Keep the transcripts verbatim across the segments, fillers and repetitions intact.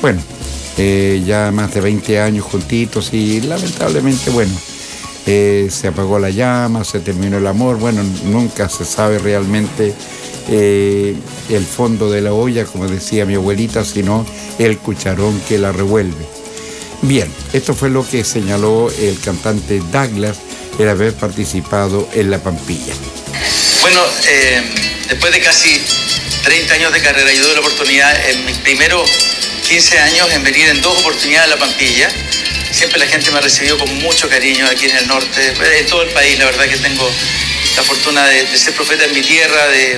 bueno, eh, ya más de veinte años juntitos y lamentablemente, bueno, eh, se apagó la llama, se terminó el amor, bueno, nunca se sabe realmente eh, el fondo de la olla, como decía mi abuelita, sino el cucharón que la revuelve. Bien, esto fue lo que señaló el cantante Douglas, el haber participado en La Pampilla. Bueno, eh, después de casi treinta años de carrera, yo tuve la oportunidad en mis primeros quince años en venir en dos oportunidades a La Pampilla. Siempre la gente me ha recibido con mucho cariño aquí en el norte, en todo el país. La verdad que tengo la fortuna de, de ser profeta en mi tierra, de,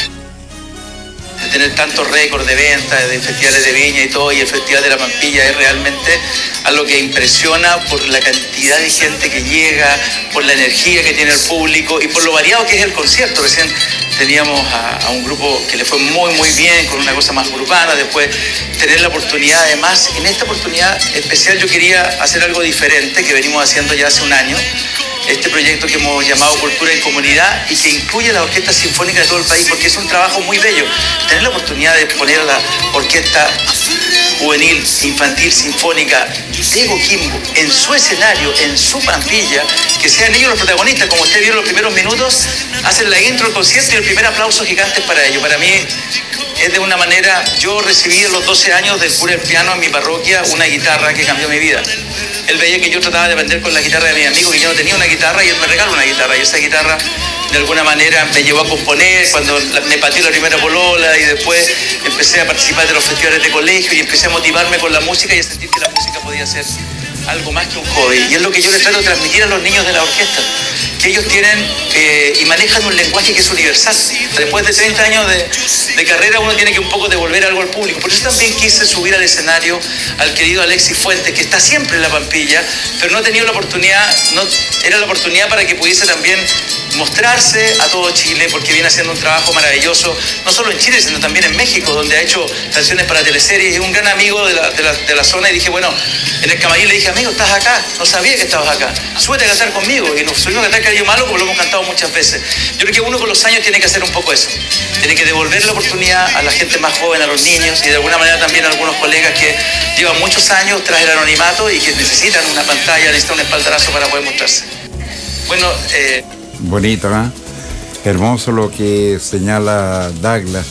de tener tantos récords de ventas, de festivales de viña y todo, y el Festival de La Pampilla es realmente algo que impresiona por la cantidad de gente que llega, por la energía que tiene el público y por lo variado que es el concierto. Recién teníamos a, a un grupo que le fue muy muy bien, con una cosa más urbana, después tener la oportunidad, además, en esta oportunidad especial yo quería hacer algo diferente que venimos haciendo ya hace un año, este proyecto que hemos llamado Cultura en Comunidad y que incluye a la Orquesta Sinfónica de todo el país, porque es un trabajo muy bello, tener la oportunidad de poner a la Orquesta Juvenil, Infantil, Sinfónica de Coquimbo en su escenario, en su Pampilla, que sean ellos los protagonistas, como usted vio en los primeros minutos, hacen la intro del concierto y el primer aplauso gigante es para ellos. Para mí es de una manera, yo recibí a los doce años del cura del piano en mi parroquia una guitarra que cambió mi vida. Él veía que yo trataba de aprender con la guitarra de mi amigo, que yo no tenía una guitarra, y él me regaló una guitarra, y esa guitarra de alguna manera me llevó a componer cuando me pateó la primera polola, y después empecé a participar de los festivales de colegio y empecé a motivarme con la música y a sentir que la música podía ser algo más que un hobby. Y es lo que yo les trato de transmitir a los niños de la orquesta, que ellos tienen eh, y manejan un lenguaje que es universal. Después de treinta años de, de carrera uno tiene que un poco devolver algo al público. Por eso también quise subir al escenario al querido Alexis Fuentes, que está siempre en La Pampilla, pero no ha tenido la oportunidad, no, era la oportunidad para que pudiese también mostrarse a todo Chile, porque viene haciendo un trabajo maravilloso, no solo en Chile, sino también en México, donde ha hecho canciones para teleseries. Es un gran amigo de la, de la, de la zona, y dije, bueno, en el camarín le dije, amigo, estás acá, no sabía que estabas acá, súbete a cantar conmigo, y nos subimos a cantar Cariño Malo, como lo hemos cantado muchas veces. Yo creo que uno con los años tiene que hacer un poco eso, tiene que devolver la oportunidad a la gente más joven, a los niños, y de alguna manera también a algunos colegas que llevan muchos años tras el anonimato y que necesitan una pantalla, necesitan un espaldarazo para poder mostrarse. Bueno, eh... Bonito, ¿eh? Hermoso lo que señala Douglas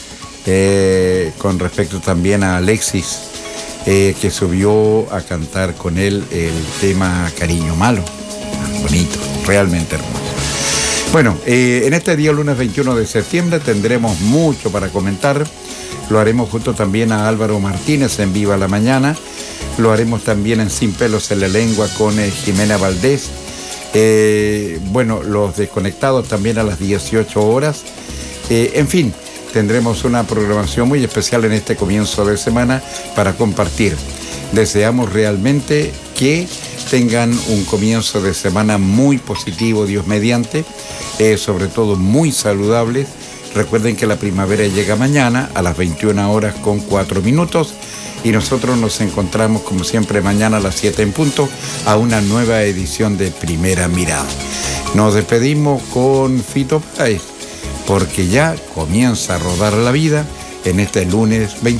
eh, con respecto también a Alexis, eh, que subió a cantar con él el tema Cariño Malo. Bonito, realmente hermoso. Bueno, eh, en este día, lunes veintiuno de septiembre, tendremos mucho para comentar. Lo haremos junto también a Álvaro Martínez en Viva la Mañana. Lo haremos también en Sin Pelos en la Lengua con eh, Jimena Valdés. Eh, bueno, los desconectados también a las dieciocho horas. Eh, en fin, tendremos una programación muy especial en este comienzo de semana para compartir. Deseamos realmente que tengan un comienzo de semana muy positivo, Dios mediante, eh, sobre todo muy saludable. Recuerden que la primavera llega mañana a las veintiuna horas con cuatro minutos. Y nosotros nos encontramos, como siempre, mañana a las siete en punto, a una nueva edición de Primera Mirada. Nos despedimos con Fito Páez, porque ya comienza a rodar la vida en este lunes veinte.